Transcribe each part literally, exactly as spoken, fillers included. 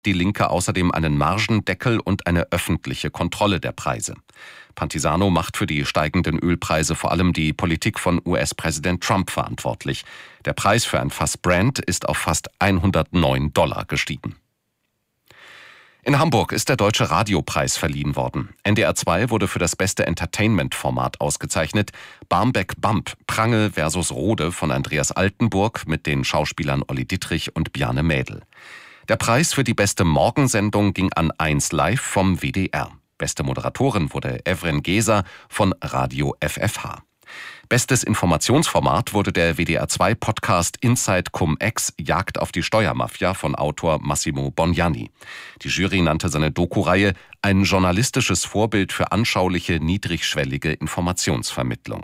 die Linke außerdem einen Margendeckel und eine öffentliche Kontrolle der Preise. Pantisano macht für die steigenden Ölpreise vor allem die Politik von U S-Präsident Trump verantwortlich. Der Preis für ein Fass Brent ist auf fast hundertneun Dollar gestiegen. In Hamburg ist der Deutsche Radiopreis verliehen worden. N D R zwei wurde für das beste Entertainment-Format ausgezeichnet. Barmbek Bump, Prangel versus Rode von Andreas Altenburg mit den Schauspielern Olli Dittrich und Bjarne Mädel. Der Preis für die beste Morgensendung ging an eins Live vom W D R. Beste Moderatorin wurde Evren Geser von Radio F F H. Bestes Informationsformat wurde der W D R zwei Podcast Inside Cum-Ex Jagd auf die Steuermafia von Autor Massimo Bognanni. Die Jury nannte seine Doku-Reihe ein journalistisches Vorbild für anschauliche, niedrigschwellige Informationsvermittlung.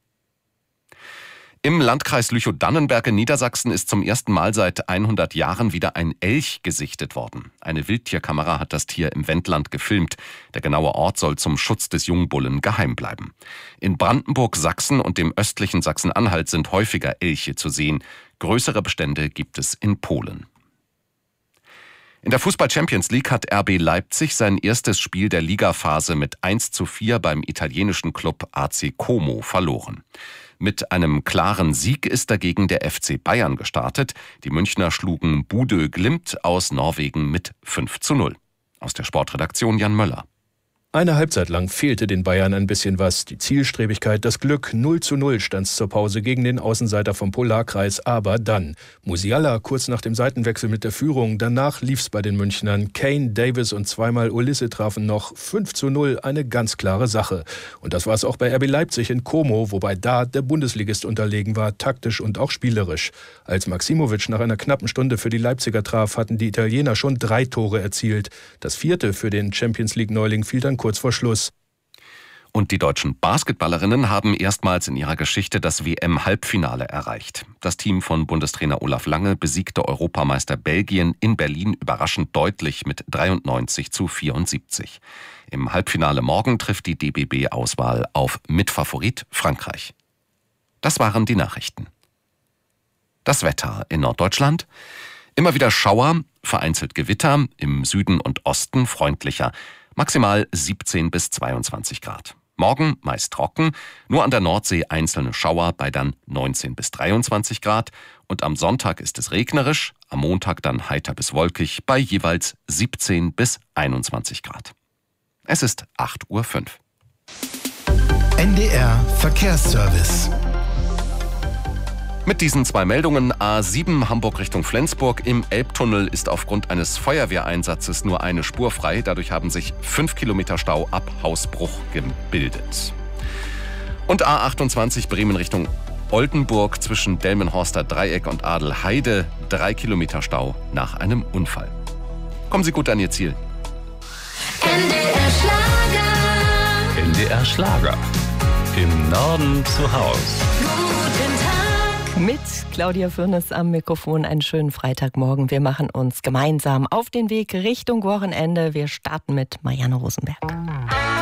Im Landkreis Lüchow-Dannenberg in Niedersachsen ist zum ersten Mal seit hundert Jahren wieder ein Elch gesichtet worden. Eine Wildtierkamera hat das Tier im Wendland gefilmt. Der genaue Ort soll zum Schutz des Jungbullen geheim bleiben. In Brandenburg, Sachsen und dem östlichen Sachsen-Anhalt sind häufiger Elche zu sehen. Größere Bestände gibt es in Polen. In der Fußball-Champions League hat R B Leipzig sein erstes Spiel der Ligaphase mit eins zu vier beim italienischen Club A C Como verloren. Mit einem klaren Sieg ist dagegen der F C Bayern gestartet. Die Münchner schlugen Bodø Glimt aus Norwegen mit fünf zu null. Aus der Sportredaktion Jan Möller. Eine Halbzeit lang fehlte den Bayern ein bisschen was. Die Zielstrebigkeit, das Glück. null zu null stand es zur Pause gegen den Außenseiter vom Polarkreis. Aber dann Musiala kurz nach dem Seitenwechsel mit der Führung. Danach lief's bei den Münchnern. Kane, Davis und zweimal Ulisse trafen noch. fünf zu null, eine ganz klare Sache. Und das war es auch bei R B Leipzig in Como, wobei da der Bundesligist unterlegen war, taktisch und auch spielerisch. Als Maximovic nach einer knappen Stunde für die Leipziger traf, hatten die Italiener schon drei Tore erzielt. Das vierte für den Champions-League-Neuling fiel dann kurz vor Schluss. Und die deutschen Basketballerinnen haben erstmals in ihrer Geschichte das W M-Halbfinale erreicht. Das Team von Bundestrainer Olaf Lange besiegte Europameister Belgien in Berlin überraschend deutlich mit dreiundneunzig zu vierundsiebzig. Im Halbfinale morgen trifft die D B B-Auswahl auf Mitfavorit Frankreich. Das waren die Nachrichten. Das Wetter in Norddeutschland. Immer wieder Schauer, vereinzelt Gewitter, im Süden und Osten freundlicher. Maximal siebzehn bis zweiundzwanzig Grad. Morgen meist trocken, nur an der Nordsee einzelne Schauer bei dann neunzehn bis dreiundzwanzig Grad. Und am Sonntag ist es regnerisch, am Montag dann heiter bis wolkig bei jeweils siebzehn bis einundzwanzig Grad. Es ist acht Uhr fünf. N D R Verkehrsservice. Mit diesen zwei Meldungen: A sieben Hamburg Richtung Flensburg. Im Elbtunnel ist aufgrund eines Feuerwehreinsatzes nur eine Spur frei. Dadurch haben sich fünf Kilometer Stau ab Hausbruch gebildet. Und A achtundzwanzig Bremen Richtung Oldenburg zwischen Delmenhorster Dreieck und Adelheide. Drei Kilometer Stau nach einem Unfall. Kommen Sie gut an Ihr Ziel. N D R Schlager. N D R Schlager. Im Norden zu Haus. Guten Tag. Mit Claudia Fürnes am Mikrofon einen schönen Freitagmorgen. Wir machen uns gemeinsam auf den Weg Richtung Wochenende. Wir starten mit Marianne Rosenberg.